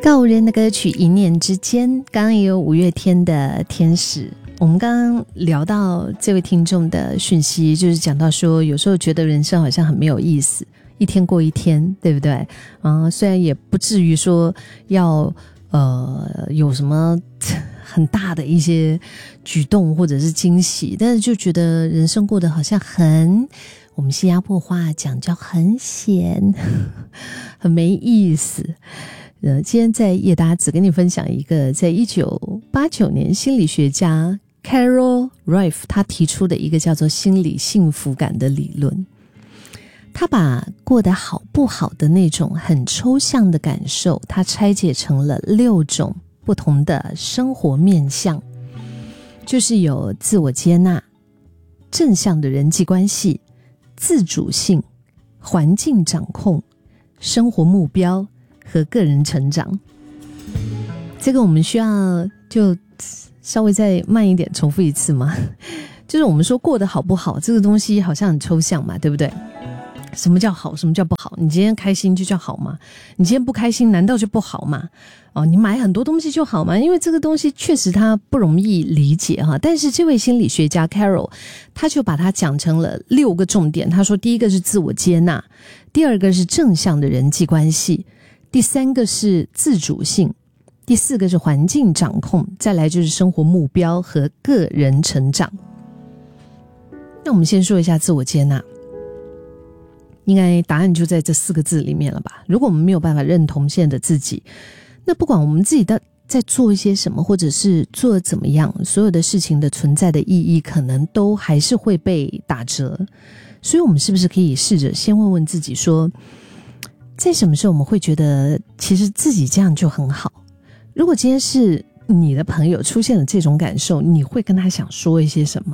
告五人的歌曲一念之间，刚刚也有五月天的天使。我们刚刚聊到这位听众的讯息，就是讲到说有时候觉得人生好像很没有意思，一天过一天，对不对？虽然也不至于说要有什么很大的一些举动或者是惊喜，但是就觉得人生过得好像我们新加坡话讲叫很闲很没意思。今天在叶达只跟你分享一个在1989年心理学家 Carol Reif 他提出的一个叫做心理幸福感的理论。他把过得好不好的那种很抽象的感受，他拆解成了6种不同的生活面向，就是有自我接纳、正向的人际关系、自主性、环境掌控、生活目标和个人成长。这个我们需要就稍微再慢一点重复一次吗？就是我们说过得好不好这个东西好像很抽象嘛，对不对？什么叫好，什么叫不好？你今天开心就叫好吗？你今天不开心难道就不好吗？你买很多东西就好吗？因为这个东西确实它不容易理解哈。但是这位心理学家 Carol 他就把它讲成了6个重点。他说第一个是自我接纳，第二个是正向的人际关系，第3个是自主性，第4个是环境掌控，再来就是生活目标和个人成长。那我们先说一下自我接纳，应该答案就在这4个字里面了吧。如果我们没有办法认同现在的自己，那不管我们自己在做一些什么，或者是做得怎么样，所有的事情的存在的意义可能都还是会被打折。所以我们是不是可以试着先问问自己说，在什么时候我们会觉得其实自己这样就很好？如果今天是你的朋友出现了这种感受，你会跟他想说一些什么？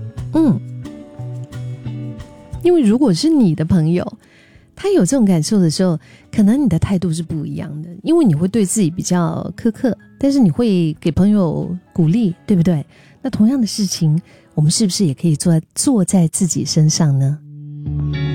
因为如果是你的朋友他有这种感受的时候，可能你的态度是不一样的，因为你会对自己比较苛刻，但是你会给朋友鼓励，对不对？那同样的事情我们是不是也可以做在自己身上呢？